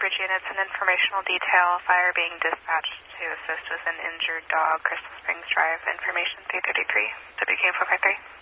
Bridge units, an informational detail, fire being dispatched to assist with an injured dog, Crystal Springs Drive, information 333, WK453.